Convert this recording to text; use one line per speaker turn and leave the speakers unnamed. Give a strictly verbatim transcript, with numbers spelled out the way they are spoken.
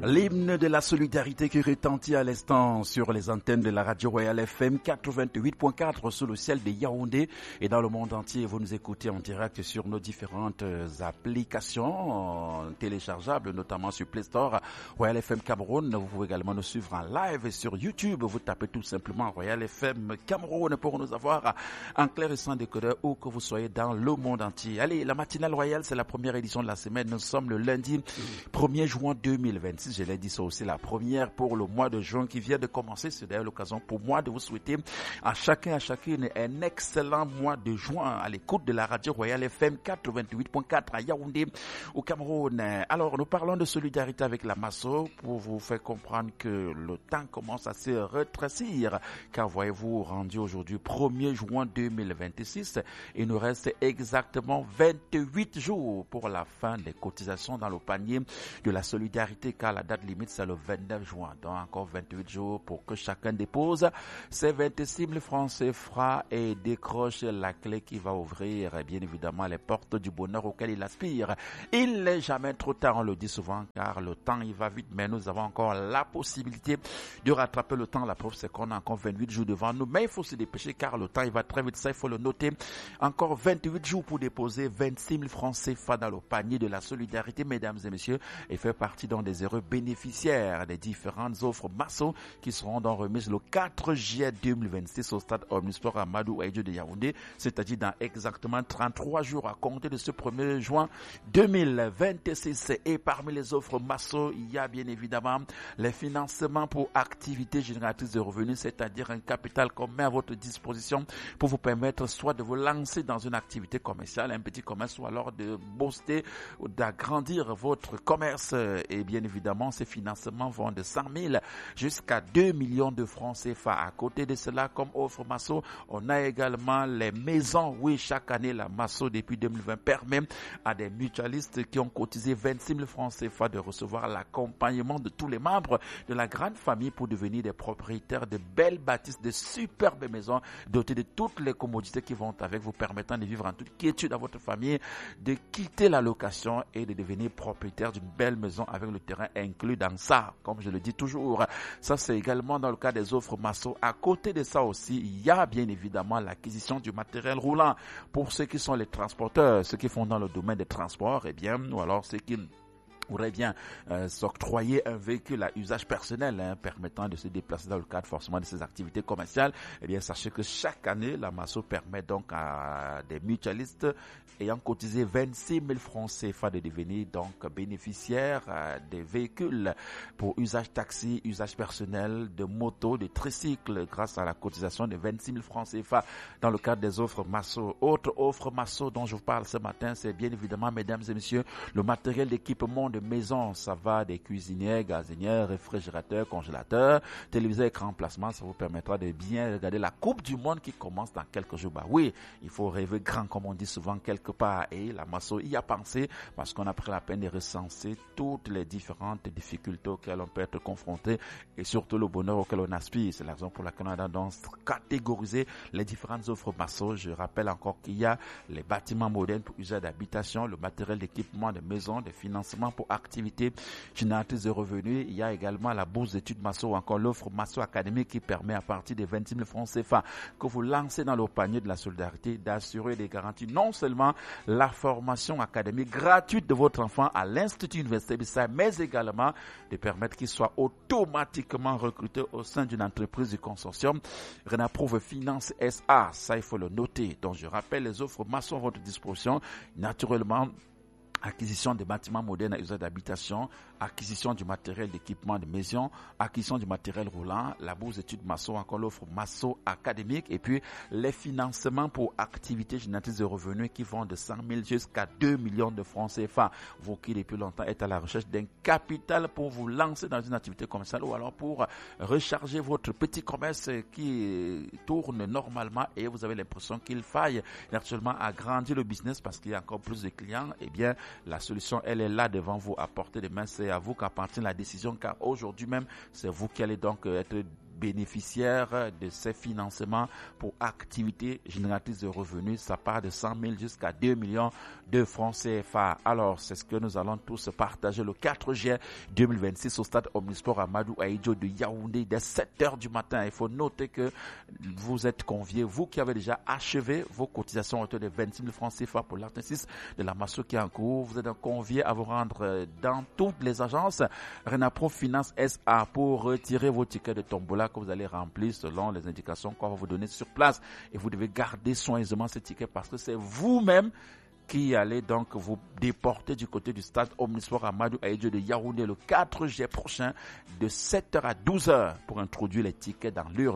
L'hymne de la solidarité qui retentit à l'instant sur les antennes de la radio Royal F M quatre-vingt-huit point quatre sous le ciel de Yaoundé et dans le monde entier. Vous nous écoutez en direct sur nos différentes applications téléchargeables, notamment sur Play Store, Royal F M Cameroun. Vous pouvez également nous suivre en live sur YouTube. Vous tapez tout simplement Royal F M Cameroun pour nous avoir en clair et sans décodeur où que vous soyez dans le monde entier. Allez, la matinale royale, c'est la première édition de la semaine. Nous sommes le lundi premier juin deux mille vingt-six. Je l'ai dit, c'est aussi la première pour le mois de juin qui vient de commencer. C'est d'ailleurs l'occasion pour moi de vous souhaiter à chacun et à chacune un excellent mois de juin à l'écoute de la radio Royal F M quatre-vingt-huit point quatre à Yaoundé au Cameroun. Alors, nous parlons de solidarité avec la Masso pour vous faire comprendre que le temps commence à se rétrécir. Car voyez-vous, rendu aujourd'hui premier juin deux mille vingt-six, il nous reste exactement vingt-huit jours pour la fin des cotisations dans le panier de la solidarité, car la date limite c'est le vingt-neuf juin. Donc encore vingt-huit jours pour que chacun dépose ses vingt-six mille francs C F A et décroche la clé qui va ouvrir bien évidemment les portes du bonheur auquel il aspire. Il n'est jamais trop tard, on le dit souvent, car le temps il va vite, mais nous avons encore la possibilité de rattraper le temps. La preuve c'est qu'on a encore vingt-huit jours devant nous, mais il faut se dépêcher car le temps il va très vite, ça il faut le noter. Encore vingt-huit jours pour déposer vingt-six mille francs C F A dans le panier de la solidarité, mesdames et messieurs, et faire partie dans des heureux bénéficiaires des différentes offres Masso qui seront dans remise le quatre juillet deux mille vingt-six au stade Omnisport Amadou Ahidjo de Yaoundé, c'est-à-dire dans exactement trente-trois jours à compter de ce premier juin deux mille vingt-six. Et parmi les offres Masso, il y a bien évidemment les financements pour activités génératrices de revenus, c'est-à-dire un capital qu'on met à votre disposition pour vous permettre soit de vous lancer dans une activité commerciale, un petit commerce, ou alors de booster ou d'agrandir votre commerce. Et bien évidemment, ces financements vont de cent mille jusqu'à deux millions de francs C F A. À côté de cela, comme offre Masso, on a également les maisons. Oui, chaque année, la Masso, depuis deux mille vingt, permet à des mutualistes qui ont cotisé vingt-six mille francs C F A de recevoir l'accompagnement de tous les membres de la grande famille pour devenir des propriétaires de belles bâtisses, de superbes maisons dotées de toutes les commodités qui vont avec, vous permettant de vivre en toute quiétude dans votre famille, de quitter la location et de devenir propriétaire d'une belle maison avec le terrain inclus dans ça, comme je le dis toujours. Ça, c'est également dans le cas des offres Masso. À côté de ça aussi, il y a bien évidemment l'acquisition du matériel roulant pour ceux qui sont les transporteurs, ceux qui font dans le domaine des transports, et bien, ou alors ceux qui voudrait bien euh, s'octroyer un véhicule à usage personnel hein, permettant de se déplacer dans le cadre forcément de ses activités commerciales. Eh bien, sachez que chaque année, la Masso permet donc à des mutualistes ayant cotisé vingt-six mille francs C F A de devenir donc bénéficiaires euh, des véhicules pour usage taxi, usage personnel, de moto, de tricycle grâce à la cotisation de vingt-six mille francs C F A dans le cadre des offres Masso. Autre offre Masso dont je vous parle ce matin, c'est bien évidemment, mesdames et messieurs, le matériel d'équipement de maison. Ça va des cuisinières, gazinières, réfrigérateurs, congélateurs, téléviseurs, écran plasma. Ça vous permettra de bien regarder la Coupe du Monde qui commence dans quelques jours. Bah oui, il faut rêver grand comme on dit souvent quelque part, et la Masso y a pensé parce qu'on a pris la peine de recenser toutes les différentes difficultés auxquelles on peut être confronté et surtout le bonheur auquel on aspire. C'est la raison pour laquelle on a donc catégorisé les différentes offres Masso. Je rappelle encore qu'il y a les bâtiments modernes pour usage d'habitation, le matériel d'équipement de maison, des financements pour activités génératrices de revenus. Il y a également la bourse d'études Masso ou encore l'offre Masso académique qui permet à partir de vingt-six mille francs C F A que vous lancez dans le panier de la solidarité d'assurer des garanties non seulement la formation académique gratuite de votre enfant à l'Institut Université Bissau, mais également de permettre qu'il soit automatiquement recruté au sein d'une entreprise du consortium Renaprouve Finance S A. Ça, il faut le noter. Donc, je rappelle les offres Masso à votre disposition. Naturellement, acquisition des bâtiments modernes à usage d'habitation, acquisition du matériel d'équipement de maison, acquisition du matériel roulant, la bourse d'études Masso, encore l'offre Masso académique, et puis les financements pour activités génératrices de revenus qui vont de cent mille jusqu'à deux millions de francs C F A. Vous qui depuis longtemps êtes à la recherche d'un capital pour vous lancer dans une activité commerciale ou alors pour recharger votre petit commerce qui tourne normalement et vous avez l'impression qu'il faille naturellement agrandir le business parce qu'il y a encore plus de clients, eh bien, la solution, elle est là devant vous, à portée de main. C'est à vous qu'appartient la décision, car aujourd'hui même, c'est vous qui allez donc être bénéficiaires de ces financements pour activités génératrices de revenus. Ça part de cent mille jusqu'à deux millions de francs C F A. Alors, c'est ce que nous allons tous partager le quatre juillet deux mille vingt-six au stade Omnisport Amadou Ahidjo de Yaoundé dès sept heures du matin. Il faut noter que vous êtes conviés, vous qui avez déjà achevé vos cotisations à hauteur de vingt-six mille francs C F A pour l'acte six de la Masso qui est en cours. Vous êtes conviés à vous rendre dans toutes les agences Renapro Finance S A pour retirer vos tickets de tombola que vous allez remplir selon les indications qu'on va vous donner sur place. Et vous devez garder soigneusement ces tickets parce que c'est vous-même qui allez donc vous déporter du côté du stade Omnisport Amadou Ahidjo de Yaoundé le quatre juillet prochain de sept heures à douze heures pour introduire les tickets dans l'urne.